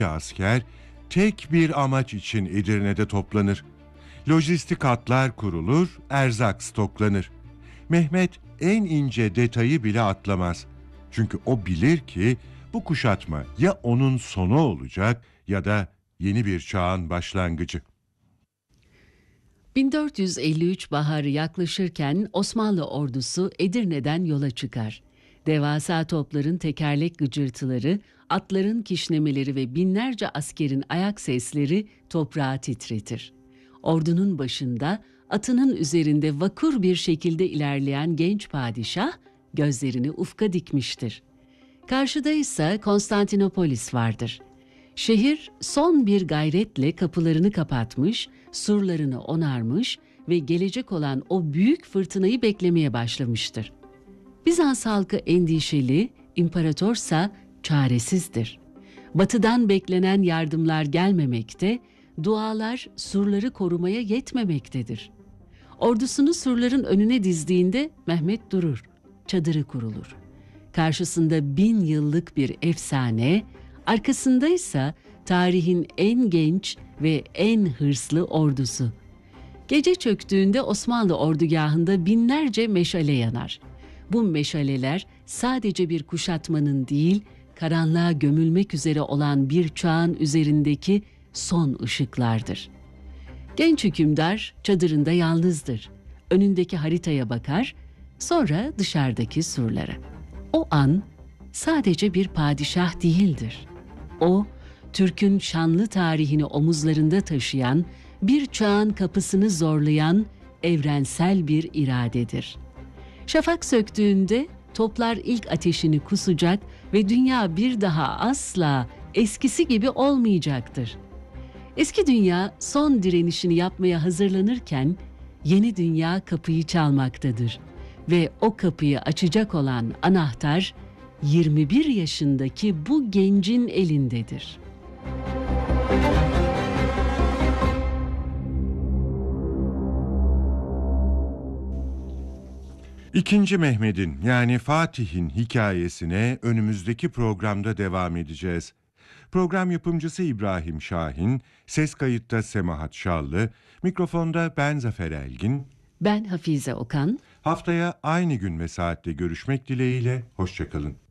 asker tek bir amaç için Edirne'de toplanır. Lojistik hatlar kurulur, erzak stoklanır. Mehmet en ince detayı bile atlamaz. Çünkü o bilir ki bu kuşatma ya onun sonu olacak ya da yeni bir çağın başlangıcı. 1453 baharı yaklaşırken Osmanlı ordusu Edirne'den yola çıkar. Devasa topların tekerlek gıcırtıları, atların kişnemeleri ve binlerce askerin ayak sesleri toprağı titretir. Ordunun başında atının üzerinde vakur bir şekilde ilerleyen genç padişah gözlerini ufka dikmiştir. Karşıda ise Konstantinopolis vardır. Şehir son bir gayretle kapılarını kapatmış, surlarını onarmış ve gelecek olan o büyük fırtınayı beklemeye başlamıştır. Bizans halkı endişeli, imparatorsa çaresizdir. Batıdan beklenen yardımlar gelmemekte, dualar surları korumaya yetmemektedir. Ordusunu surların önüne dizdiğinde Mehmet durur, çadırı kurulur. Karşısında 1000 yıllık bir efsane, arkasında ise tarihin en genç ve en hırslı ordusu. Gece çöktüğünde Osmanlı ordugahında binlerce meşale yanar. Bu meşaleler sadece bir kuşatmanın değil, karanlığa gömülmek üzere olan bir çağın üzerindeki son ışıklardır. Genç hükümdar çadırında yalnızdır. Önündeki haritaya bakar, sonra dışarıdaki surlara. O an sadece bir padişah değildir. O, Türk'ün şanlı tarihini omuzlarında taşıyan, bir çağın kapısını zorlayan evrensel bir iradedir. Şafak söktüğünde toplar ilk ateşini kusacak ve dünya bir daha asla eskisi gibi olmayacaktır. Eski dünya son direnişini yapmaya hazırlanırken yeni dünya kapıyı çalmaktadır ve o kapıyı açacak olan anahtar 21 yaşındaki bu gencin elindedir. İkinci Mehmet'in yani Fatih'in hikayesine önümüzdeki programda devam edeceğiz. Program yapımcısı İbrahim Şahin, ses kayıtta Semahat Şallı, mikrofonda ben Zafer Elgin. Ben Hafize Okan. Haftaya aynı gün ve saatte görüşmek dileğiyle, hoşça kalın.